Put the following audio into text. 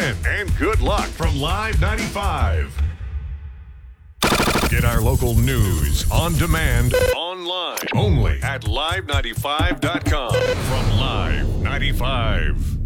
win and good luck from Live 95. Get our local news on demand online only at live95.com from Live 95.